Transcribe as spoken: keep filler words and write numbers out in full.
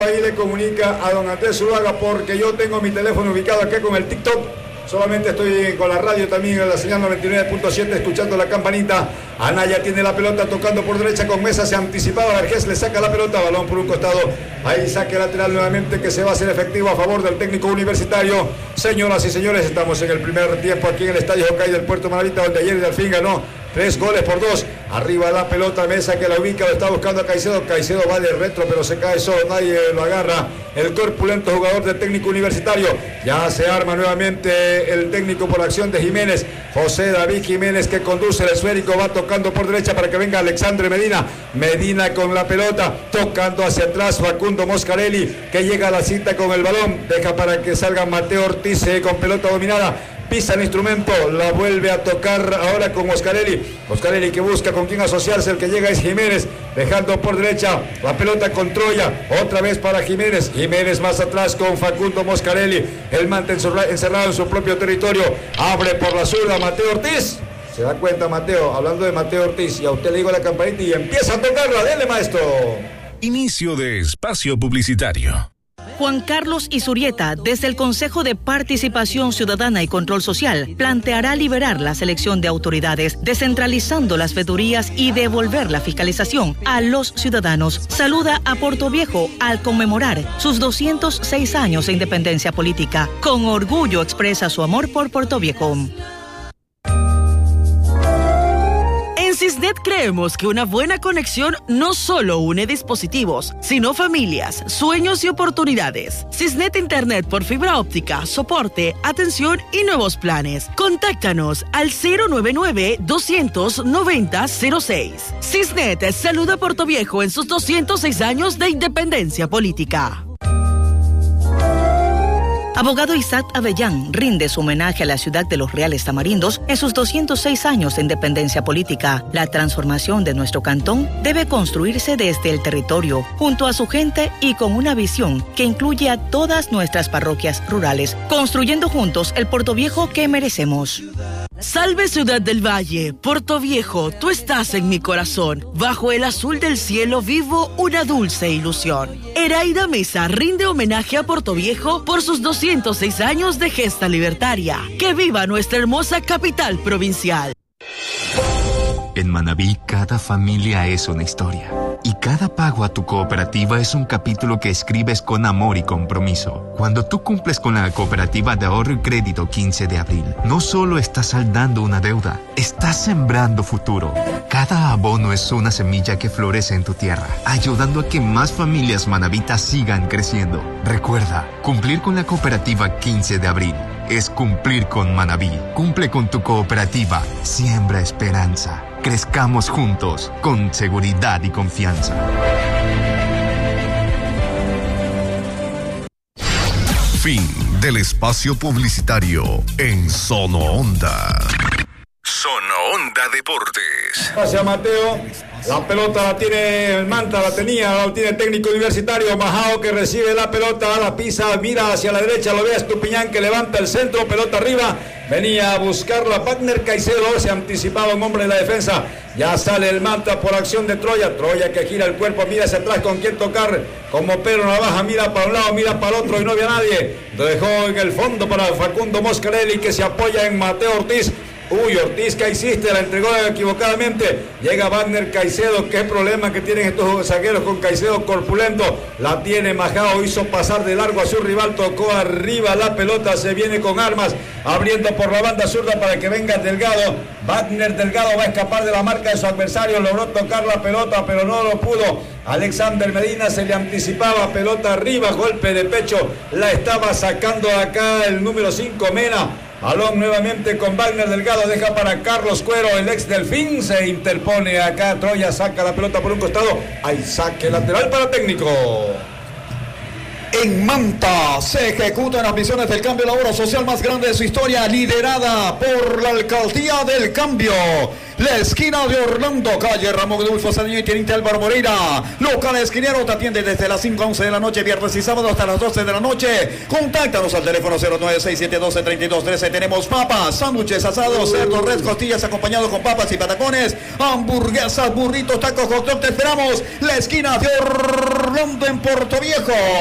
Ahí le comunica a don Andrés Zuluaga, porque yo tengo mi teléfono ubicado acá con el TikTok. Solamente estoy con la radio también, en la señal noventa y nueve punto siete, escuchando la campanita. Anaya tiene la pelota tocando por derecha con Mesa, se anticipaba, Vergés le saca la pelota, balón por un costado. Ahí saque lateral nuevamente que se va a hacer efectivo a favor del técnico universitario. Señoras y señores, estamos en el primer tiempo aquí en el Estadio Hockey del Puerto Maravita, donde ayer al fin ganó tres goles por dos. Arriba la pelota, Mesa que la ubica, lo está buscando a Caicedo. Caicedo va de retro, pero se cae solo, nadie lo agarra. El corpulento jugador del técnico universitario. Ya se arma nuevamente el técnico por acción de Jiménez. José David Jiménez, que conduce el esférico, va tocando por derecha para que venga Alexandre Medina. Medina con la pelota, tocando hacia atrás Facundo Moscarelli, que llega a la cita con el balón. Deja para que salga Mateo Ortiz eh, con pelota dominada. Pisa el instrumento, la vuelve a tocar ahora con Moscarelli. Moscarelli que busca con quién asociarse, el que llega es Jiménez, dejando por derecha la pelota con Troya, otra vez para Jiménez. Jiménez más atrás con Facundo Moscarelli, el mante encerrado en su propio territorio. Abre por la zurda Mateo Ortiz. Se da cuenta Mateo, hablando de Mateo Ortiz, y a usted le digo la campanita y empieza a tocarla. Dele, maestro. Inicio de espacio publicitario. Juan Carlos Izurieta, desde el Consejo de Participación Ciudadana y Control Social, planteará liberar la selección de autoridades, descentralizando las veedurías y devolver la fiscalización a los ciudadanos. Saluda a Portoviejo al conmemorar sus doscientos seis años de independencia política. Con orgullo expresa su amor por Portoviejo. En Cisnet creemos que una buena conexión no solo une dispositivos, sino familias, sueños y oportunidades. Cisnet Internet por fibra óptica, soporte, atención y nuevos planes. Contáctanos al cero nueve nueve, dos nueve cero, cero seis. Cisnet saluda a Portoviejo en sus doscientos seis años de independencia política. Abogado Isaac Avellán rinde su homenaje a la ciudad de Los Reales Tamarindos en sus doscientos seis años de independencia política. La transformación de nuestro cantón debe construirse desde el territorio, junto a su gente y con una visión que incluye a todas nuestras parroquias rurales, construyendo juntos el Portoviejo que merecemos. Salve Ciudad del Valle, Portoviejo, tú estás en mi corazón. Bajo el azul del cielo vivo una dulce ilusión. Eraida Mesa rinde homenaje a Portoviejo por sus doscientos seis años de gesta libertaria. ¡Que viva nuestra hermosa capital provincial! En Manabí, cada familia es una historia. Y cada pago a tu cooperativa es un capítulo que escribes con amor y compromiso. Cuando tú cumples con la Cooperativa de Ahorro y Crédito quince de abril, no solo estás saldando una deuda, estás sembrando futuro. Cada abono es una semilla que florece en tu tierra, ayudando a que más familias manabitas sigan creciendo. Recuerda, cumplir con la Cooperativa quince de abril es cumplir con Manabí. Cumple con tu cooperativa, siembra esperanza. Crezcamos juntos, con seguridad y confianza. Fin del espacio publicitario en Sono Onda. Sono Onda Deportes. Gracias, Mateo. La pelota la tiene el Manta, la tenía, la tiene el técnico universitario. Majao que recibe la pelota, la pisa, mira hacia la derecha, lo ve a Estupiñán que levanta el centro, pelota arriba. Venía a buscarla Wagner Caicedo, se anticipaba un hombre de la defensa. Ya sale el Manta por acción de Troya. Troya que gira el cuerpo, mira hacia atrás con quién tocar. Como Pedro Navaja, mira para un lado, mira para el otro y no ve a nadie. Lo dejó en el fondo para Facundo Moscarelli que se apoya en Mateo Ortiz. Uy, Ortiz, ¿qué hiciste? La entregó equivocadamente. Llega Wagner Caicedo. ¿Qué problema que tienen estos zagueros con Caicedo corpulento? La tiene Majao, hizo pasar de largo a su rival, tocó arriba la pelota, se viene con armas, abriendo por la banda zurda para que venga Delgado. Wagner Delgado va a escapar de la marca de su adversario, logró tocar la pelota, pero no lo pudo. Alexander Medina se le anticipaba, pelota arriba, golpe de pecho, la estaba sacando acá el número cinco, Mena. Balón nuevamente con Wagner Delgado, deja para Carlos Cuero, el ex Delfín, se interpone acá, Troya saca la pelota por un costado, hay saque lateral para técnico. En Manta se ejecutan las misiones del cambio, la obra social más grande de su historia, liderada por la Alcaldía del Cambio. La esquina de Orlando, calle Ramón Adolfo Cedeño y Teniente Álvaro Moreira. Local esquinero te atiende desde las cinco a once de la noche, viernes y sábado hasta las doce de la noche. Contáctanos al teléfono cero nueve seis siete uno dos tres dos uno tres. Tenemos papas, sándwiches, asados, cerdo, res, costillas acompañados con papas y patacones, hamburguesas, burritos, tacos, hot dog. Te esperamos. La esquina de Orlando en Puerto Viejo.